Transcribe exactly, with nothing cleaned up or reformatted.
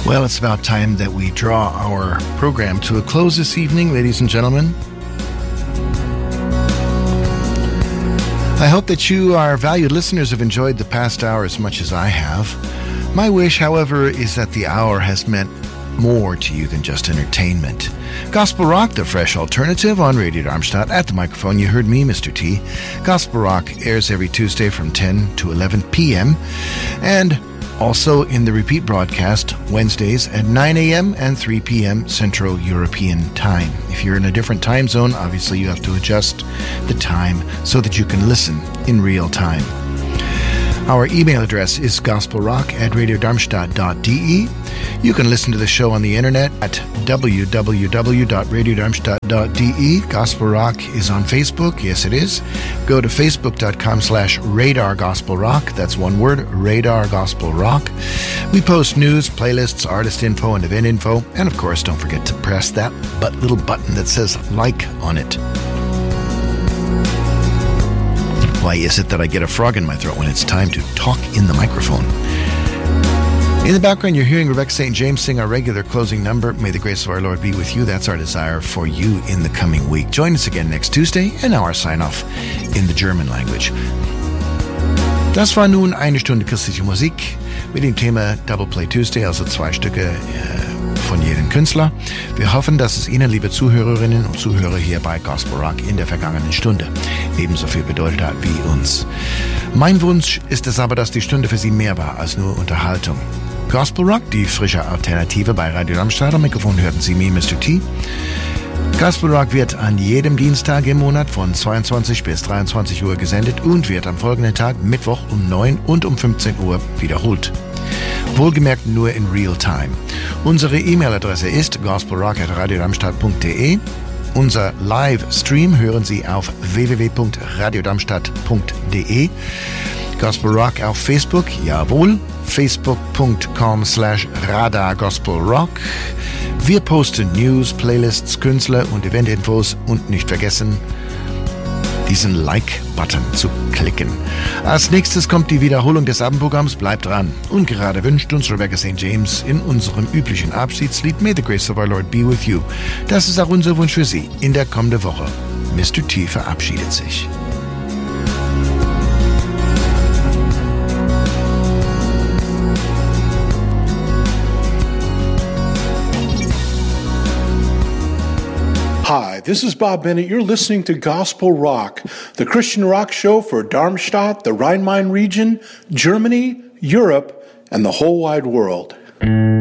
Well, it's about time that we draw our program to a close this evening, ladies and gentlemen. I hope that you, our valued listeners, have enjoyed the past hour as much as I have. My wish, however, is that the hour has meant more to you than just entertainment. Gospel Rock, the fresh alternative on Radio Darmstadt. At the microphone, you heard me, Mister T. Gospel Rock airs every Tuesday from ten to eleven p.m. and also in the repeat broadcast Wednesdays at nine a.m. and three p.m. Central European Time. If you're in a different time zone, obviously you have to adjust the time so that you can listen in real time. Our email address is gospelrock at radiodarmstadt dot d e. You can listen to the show on the internet at w w w dot radiodarmstadt dot d e. Gospel Rock is on Facebook. Yes, it is. Go to facebook.com slash radar gospel rock. That's one word, radar gospel rock. We post news, playlists, artist info, and event info. And of course, don't forget to press that but little button that says like on it. Why is it that I get a frog in my throat when it's time to talk in the microphone? In the background, you're hearing Rebecca Saint James sing our regular closing number, May the Grace of Our Lord Be With You. That's our desire for you in the coming week. Join us again next Tuesday, and now our sign-off in the German language. Das war nun eine Stunde christliche Musik mit dem Thema Double Play Tuesday, also zwei Stücke äh, von jedem Künstler. Wir hoffen, dass es Ihnen, liebe Zuhörerinnen und Zuhörer hier bei Gospel Rock in der vergangenen Stunde ebenso viel bedeutet hat wie uns. Mein Wunsch ist es aber, dass die Stunde für Sie mehr war als nur Unterhaltung. Gospel Rock, die frische Alternative bei Radio Darmstadt. Am Mikrofon hörten Sie mich, Mister T. Gospel Rock wird an jedem Dienstag im Monat von zweiundzwanzig bis dreiundzwanzig Uhr gesendet und wird am folgenden Tag, Mittwoch um neun und um fünfzehn Uhr wiederholt. Wohlgemerkt nur in Real Time. Unsere E-Mail-Adresse ist gospelrock at radiodarmstadt punkt d e. Unser Livestream hören Sie auf w w w punkt radiodarmstadt punkt d e. Gospel Rock auf Facebook, jawohl, facebook.com slash radar Gospel Rock. Wir posten News, Playlists, Künstler und Eventinfos und nicht vergessen, diesen Like-Button zu klicken. Als nächstes kommt die Wiederholung des Abendprogramms. Bleibt dran. Und gerade wünscht uns Rebecca Saint James in unserem üblichen Abschiedslied May the Grace of Our Lord Be With You. Das ist auch unser Wunsch für Sie in der kommenden Woche. Mister T verabschiedet sich. Hi, this is Bob Bennett. You're listening to Gospel Rock, the Christian rock show for Darmstadt, the Rhine-Main region, Germany, Europe, and the whole wide world.